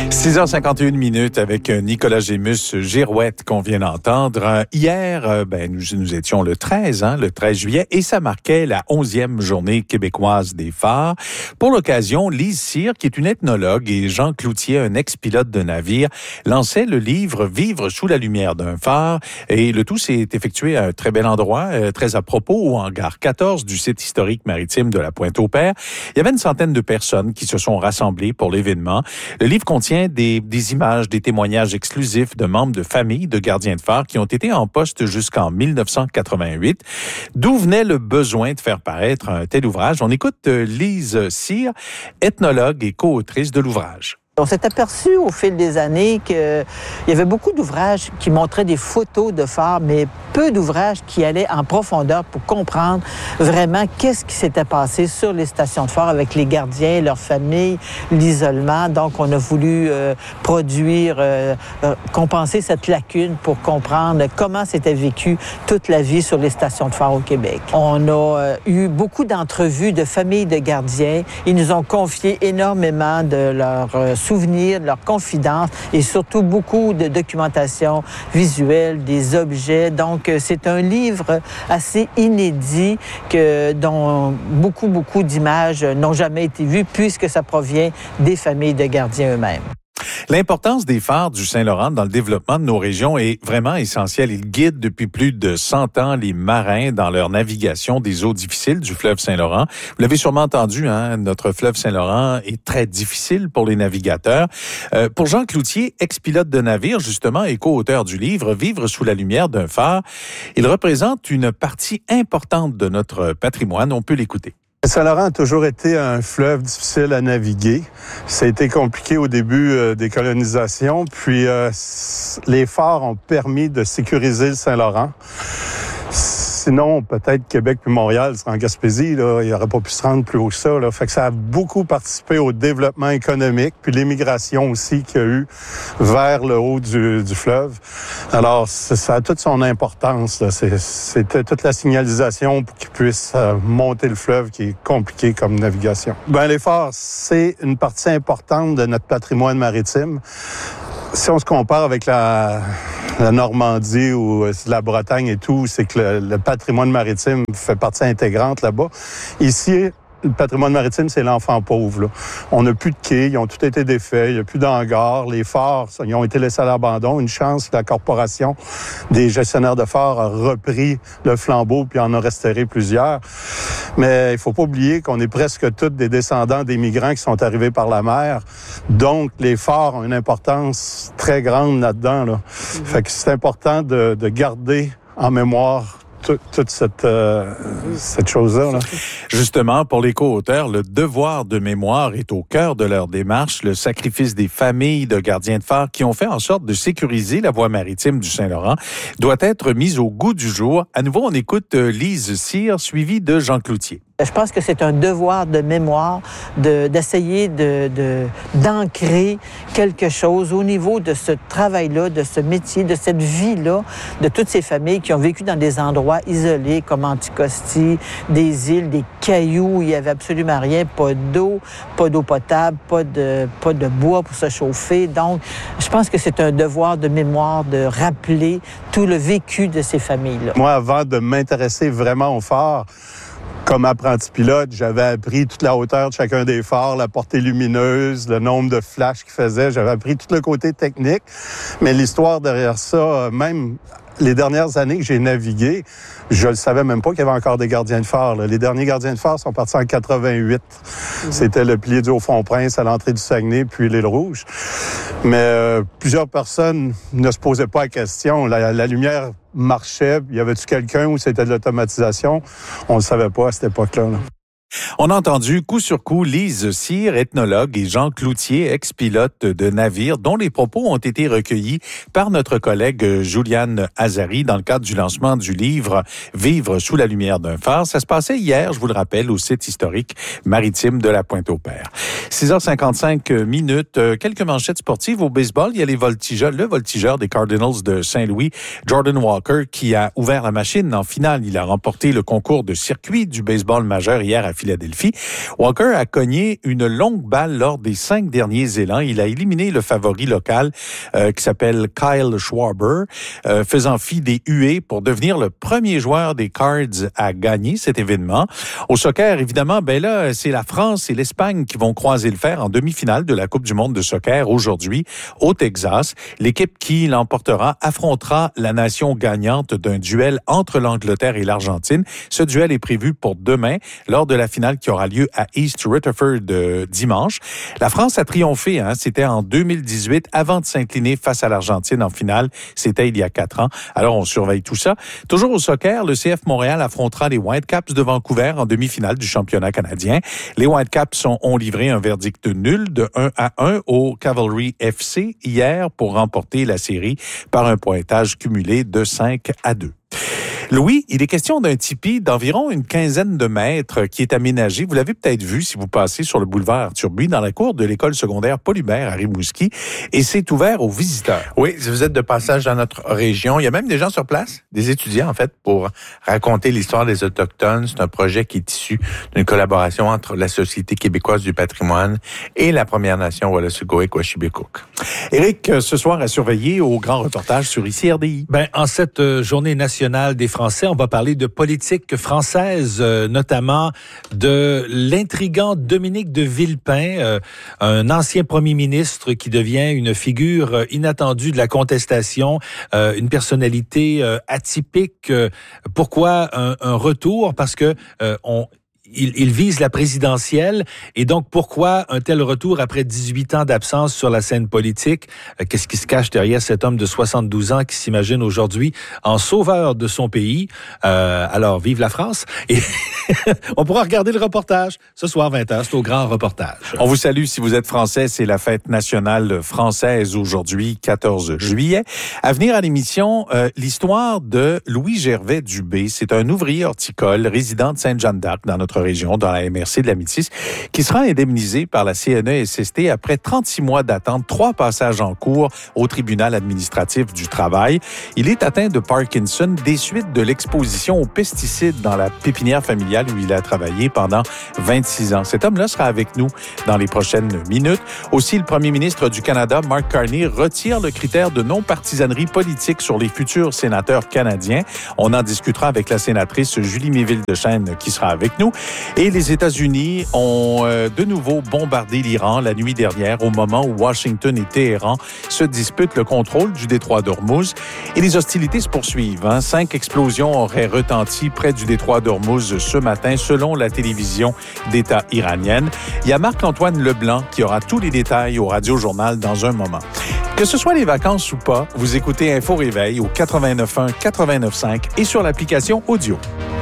6h51 avec Nicolas Gémus-Girouette qu'on vient d'entendre. Hier, nous étions le 13 juillet, et ça marquait la 11e journée québécoise des phares. Pour l'occasion, Lise Cyr, qui est une ethnologue, et Jean Cloutier, un ex-pilote de navire, lançaient le livre « Vivre sous la lumière d'un phare ». Et le tout s'est effectué à un très bel endroit, très à propos, au hangar 14 du site historique maritime de la Pointe-au-Père. Il y avait une centaine de personnes qui se sont rassemblées pour l'événement. Le livre contient des images, des témoignages exclusifs de membres de familles de gardiens de phare qui ont été en poste jusqu'en 1988. D'où venait le besoin de faire paraître un tel ouvrage? On écoute Lise Cyr, ethnologue et co-autrice de l'ouvrage. On s'est aperçu au fil des années qu'il y avait beaucoup d'ouvrages qui montraient des photos de phares, mais peu d'ouvrages qui allaient en profondeur pour comprendre vraiment qu'est-ce qui s'était passé sur les stations de phare avec les gardiens, leurs familles, l'isolement. Donc, on a voulu compenser cette lacune pour comprendre comment s'était vécu toute la vie sur les stations de phare au Québec. On a eu beaucoup d'entrevues de familles de gardiens. Ils nous ont confié énormément de leurs souvenirs, de leurs confidences et surtout beaucoup de documentation visuelle, des objets. Donc, c'est un livre assez inédit dont beaucoup d'images n'ont jamais été vues puisque ça provient des familles de gardiens eux-mêmes. L'importance des phares du Saint-Laurent dans le développement de nos régions est vraiment essentielle. Ils guident depuis plus de 100 ans les marins dans leur navigation des eaux difficiles du fleuve Saint-Laurent. Vous l'avez sûrement entendu, notre fleuve Saint-Laurent est très difficile pour les navigateurs. Pour Jean Cloutier, ex-pilote de navire, justement, et co-auteur du livre « Vivre sous la lumière d'un phare », il représente une partie importante de notre patrimoine. On peut l'écouter. Le Saint-Laurent a toujours été un fleuve difficile à naviguer. Ça a été compliqué au début des colonisations, puis les phares ont permis de sécuriser le Saint-Laurent. Sinon, peut-être Québec puis Montréal seraient en Gaspésie, là, il n'aurait pas pu se rendre plus haut que ça. Là. Fait que ça a beaucoup participé au développement économique, puis l'émigration aussi qu'il y a eu vers le haut du fleuve. Alors, ça a toute son importance. Là. C'était toute la signalisation pour qu'ils puissent monter le fleuve qui est compliqué comme navigation. Les phares, c'est une partie importante de notre patrimoine maritime. Si on se compare avec la Normandie ou la Bretagne et tout, c'est que le patrimoine maritime fait partie intégrante là-bas. Ici, le patrimoine maritime, c'est l'enfant pauvre. Là. On n'a plus de quais, ils ont tout été défaits, il n'y a plus d'hangars. Les phares, ils ont été laissés à l'abandon. Une chance, la corporation des gestionnaires de phares a repris le flambeau puis en a restauré plusieurs. Mais il ne faut pas oublier qu'on est presque tous des descendants des migrants qui sont arrivés par la mer. Donc, les phares ont une importance très grande là-dedans. Là. Fait que c'est important de garder en mémoire toute cette chose-là. Là. Justement, pour les co-auteurs, le devoir de mémoire est au cœur de leur démarche, le sacrifice des familles de gardiens de phare qui ont fait en sorte de sécuriser la voie maritime du Saint-Laurent doit être mis au goût du jour. À nouveau, on écoute Lise Cyr, suivie de Jean Cloutier. Je pense que c'est un devoir de mémoire d'essayer d'ancrer quelque chose au niveau de ce travail-là, de ce métier, de cette vie-là, de toutes ces familles qui ont vécu dans des endroits isolés comme Anticosti, des îles, des cailloux où il n'y avait absolument rien, pas d'eau potable, pas de bois pour se chauffer. Donc, je pense que c'est un devoir de mémoire de rappeler tout le vécu de ces familles-là. Moi, avant de m'intéresser vraiment aux phares, comme apprenti pilote, j'avais appris toute la hauteur de chacun des phares, la portée lumineuse, le nombre de flashs qu'ils faisaient. J'avais appris tout le côté technique. Mais l'histoire derrière ça, même les dernières années que j'ai navigué, je ne savais même pas qu'il y avait encore des gardiens de phare. Là. Les derniers gardiens de phare sont partis en 88. C'était le pilier du Haut-Font-Prince à l'entrée du Saguenay, puis l'île Rouge. Mais plusieurs personnes ne se posaient pas la question. La lumière marchait. Y avait-tu quelqu'un ou c'était de l'automatisation? On ne le savait pas à cette époque-là. Là. On a entendu coup sur coup Lise Cyr, ethnologue, et Jean Cloutier, ex-pilote de navire, dont les propos ont été recueillis par notre collègue Juliane Azari dans le cadre du lancement du livre « Vivre sous la lumière d'un phare ». Ça se passait hier, je vous le rappelle, au site historique maritime de la Pointe-au-Père. 6h55, quelques manchettes sportives au baseball. Il y a le voltigeur des Cardinals de Saint-Louis, Jordan Walker, qui a ouvert la machine en finale. Il a remporté le concours de circuit du baseball majeur hier à Philadelphie. Walker a cogné une longue balle lors des 5 derniers élans. Il a éliminé le favori local qui s'appelle Kyle Schwarber, faisant fi des huées pour devenir le premier joueur des Cards à gagner cet événement. Au soccer, évidemment, ben là, c'est la France et l'Espagne qui vont croiser le fer en demi-finale de la Coupe du monde de soccer aujourd'hui au Texas. L'équipe qui l'emportera affrontera la nation gagnante d'un duel entre l'Angleterre et l'Argentine. Ce duel est prévu pour demain lors de la finale qui aura lieu à East Rutherford dimanche. La France a triomphé, c'était en 2018 avant de s'incliner face à l'Argentine en finale. C'était il y a 4 ans. Alors on surveille tout ça. Toujours au soccer, le CF Montréal affrontera les Whitecaps de Vancouver en demi-finale du championnat canadien. Les Whitecaps ont livré un verdict nul de 1-1 au Cavalry FC hier pour remporter la série par un pointage cumulé de 5-2. Louis, il est question d'un tipi d'environ une quinzaine de mètres qui est aménagé. Vous l'avez peut-être vu si vous passez sur le boulevard Arthur-Buis dans la cour de l'école secondaire Paul Hubert à Rimouski et c'est ouvert aux visiteurs. Oui, si vous êtes de passage dans notre région, il y a même des gens sur place, des étudiants en fait, pour raconter l'histoire des Autochtones. C'est un projet qui est issu d'une collaboration entre la Société québécoise du patrimoine et la Première Nation Wolastoqiyik-Quashibikuk. Éric, ce soir à surveiller au grand reportage sur ICI RDI. En cette journée nationale des Français, on va parler de politique française, notamment de l'intrigant Dominique de Villepin, un ancien premier ministre qui devient une figure inattendue de la contestation, une personnalité atypique. Pourquoi un retour? Parce que il vise la présidentielle. Et donc, pourquoi un tel retour après 18 ans d'absence sur la scène politique? Qu'est-ce qui se cache derrière cet homme de 72 ans qui s'imagine aujourd'hui en sauveur de son pays? Alors, vive la France! Et on pourra regarder le reportage ce soir 20h. C'est au grand reportage. On vous salue si vous êtes français. C'est la fête nationale française aujourd'hui, 14 juillet. À venir à l'émission, l'histoire de Louis Gervais Dubé. C'est un ouvrier horticole résident de Sainte-Jeanne-d'Arc dans notre région, dans la MRC de la Métis, qui sera indemnisé par la CNESST après 36 mois d'attente, 3 passages en cours au tribunal administratif du travail. Il est atteint de Parkinson des suites de l'exposition aux pesticides dans la pépinière familiale où il a travaillé pendant 26 ans. Cet homme-là sera avec nous dans les prochaines minutes. Aussi, le premier ministre du Canada, Mark Carney, retire le critère de non-partisanerie politique sur les futurs sénateurs canadiens. On en discutera avec la sénatrice Julie Méville-Dechaine qui sera avec nous. Et les États-Unis ont de nouveau bombardé l'Iran la nuit dernière au moment où Washington et Téhéran se disputent le contrôle du détroit d'Ormuz. Et les hostilités se poursuivent. 5 explosions auraient retenti près du détroit d'Ormuz ce matin, selon la télévision d'État iranienne. Il y a Marc-Antoine Leblanc qui aura tous les détails au Radio-Journal dans un moment. Que ce soit les vacances ou pas, vous écoutez Info Réveil au 89.1, 89.5 et sur l'application Audio.